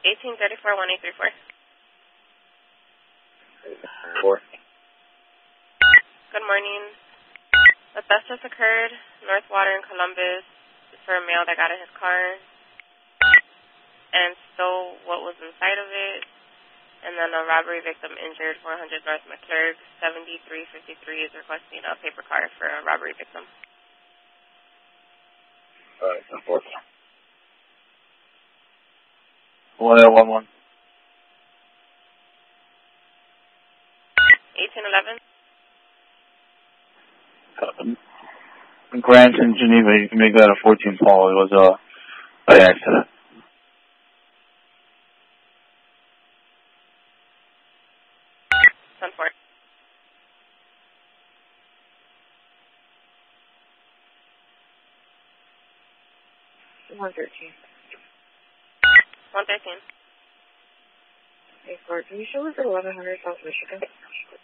1834-1834. 4. Good morning. The theft just occurred, North Water in Columbus, for a male that got in his car and stole what was inside of it. And then a robbery victim injured, 400 North McClurg, 7353 is requesting a paper car for a robbery victim. All right, 4. 1011. 1811. Grant in Geneva, you can make that a 14 Paul. It was by accident. Sunford. 113. 113. Hey, Ford, can you show us at 1100 South Michigan?